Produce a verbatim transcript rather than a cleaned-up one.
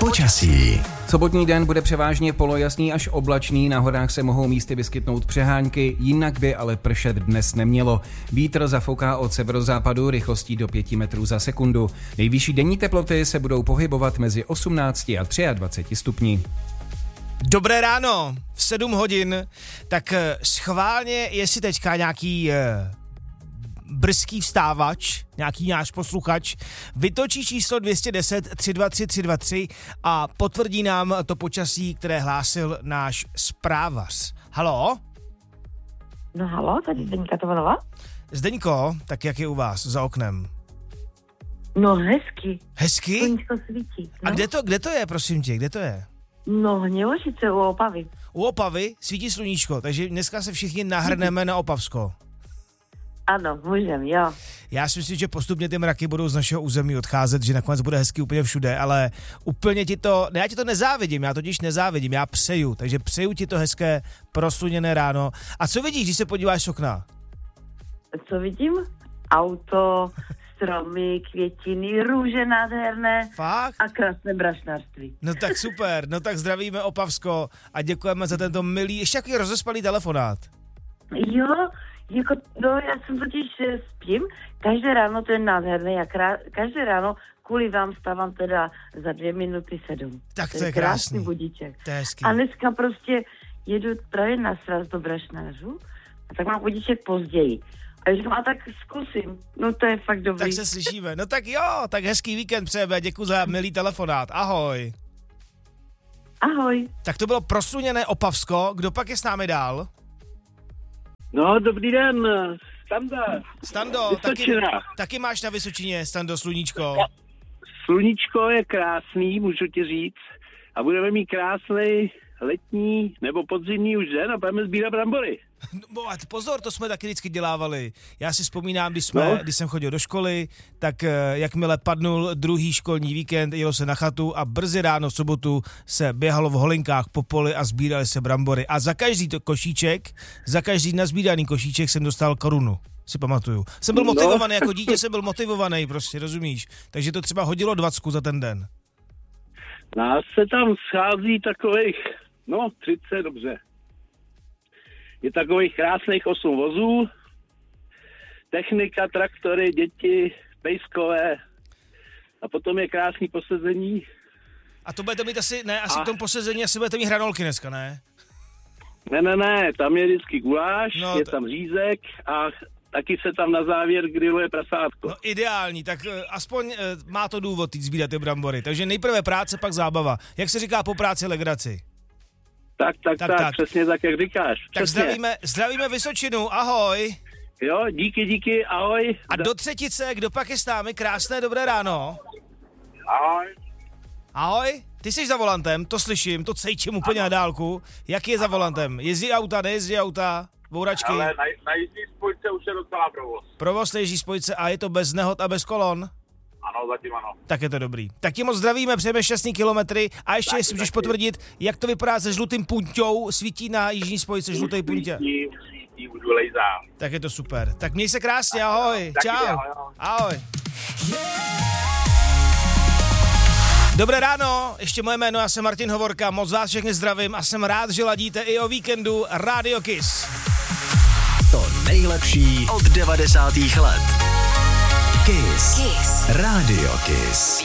Počasí. Sobotní den bude převážně polojasný až oblačný, na horách se mohou místy vyskytnout přehánky, jinak by ale pršet dnes nemělo. Vítr zafouká od severozápadu rychlostí do pět metrů za sekundu. Nejvyšší denní teploty se budou pohybovat mezi osmnácti a dvaceti třemi stupni. Dobré ráno, v sedm hodin, tak schválně, jestli teďka nějaký e, brzký vstávač, nějaký náš posluchač, vytočí číslo dvě stě deset tři dva tři tři dva tři a potvrdí nám to počasí, které hlásil náš zprávař. Halo? No halo, tady Zdeňka to volala? Zdeňko, tak jak je u vás za oknem? No hezky. Hezky? Sluníčko svítí. No. A kde to, kde to je, prosím tě, kde to je? No Hněvošice u Opavy. U Opavy svítí sluníčko, takže dneska se všichni nahrneme na Opavsko. Ano, můžem, jo. Já si myslím, že postupně ty mraky budou z našeho území odcházet, že nakonec bude hezky úplně všude, ale úplně ti to, ne, já ti to nezávidím, já totiž nezávidím, já přeju, takže přeju ti to hezké prosluněné ráno. A co vidíš, když se podíváš z okna? Co vidím? Auto, stromy, květiny, růže nádherné. Fakt? A krásné brašnářství. No tak super, no tak zdravíme Opavsko a děkujeme za tento milý, ještě takový rozespalý telefonát. Jo, jako, no já jsem totiž spím, každé ráno to je nádherné, já krá, každé ráno kvůli vám stávám teda za dvě minuty sedm. Tak to je krásný. budíček. To je hezký. A dneska prostě jedu právě na sraz do brašnářů a tak mám budíček později. A říkám, a tak zkusím. No to je fakt dobrý. Tak se slyšíme. No tak jo, tak hezký víkend přejeme. Děkuji za milý telefonát. Ahoj. Ahoj. Tak to bylo prosluněné Opavsko. Kdo pak je s námi dál? No, dobrý den, Standa. Stando, taky, taky máš na Vysočině, Stando, sluníčko. Sluníčko je krásný, můžu ti říct. A budeme mít krásný letní nebo podzimní už den a budeme sbírat brambory. No, pozor, to jsme taky vždycky dělávali. Já si vzpomínám, když, jsme, no. když jsem chodil do školy, tak jakmile padnul druhý školní víkend, jelo se na chatu a brzy ráno v sobotu se běhalo v holinkách po poli a sbírali se brambory. A za každý to košíček, za každý nazbíraný košíček jsem dostal korunu. Si pamatuju. Jsem byl motivovaný, no. Jako dítě jsem byl motivovaný, prostě, rozumíš? Takže to třeba hodilo dvacku za ten den. Nás se tam schází takových, no třicet, dobře. Je takových krásných osm vozů, technika, traktory, děti, pejskové a potom je krásný posezení. A to budete mít asi, ne, asi a... v tom posezení asi budete mít hranolky dneska, ne? Ne, ne, ne, tam je vždycky guláš, no, je t... tam řízek a taky se tam na závěr grilluje prasátko. No ideální, tak uh, aspoň uh, má to důvod jít sbírat ty brambory. Takže nejprve práce, pak zábava. Jak se říká po práci legraci? Tak, tak, tak, tak, přesně tak, jak říkáš. Přesně. Tak zdravíme, zdravíme Vysočinu, ahoj. Jo, díky, díky, ahoj. A do třetice, kdo pak je s námi? Krásné dobré ráno. Ahoj. Ahoj, ty jsi za volantem, to slyším, to cejčím úplně na dálku. Jak je za volantem? Jezdí auta, nejezdí auta? Bouračky? Ale na, na jízdní spojce už je docela provoz. Provoz na jízdní spojce a je to bez nehod a bez kolon? Ano, zatím ano. Tak je to dobrý. Tak ti moc zdravíme, přejeme šťastný kilometry a ještě, taky, jestli můžeš potvrdit, jak to vypadá se žlutým punťou, svítí na jižní spojce žlutý puntě. Svítí, svítí, už vylejzá. Tak je to super. Tak měj se krásně, ahoj. Taky Čau. ahoj. Ahoj. Dobré ráno, ještě moje jméno, já jsem Martin Hovorka, moc vás všechny zdravím a jsem rád, že ladíte i o víkendu Radio Kiss. To nejlepší od devadesátých let. Kiss. Kiss. Radio Kiss.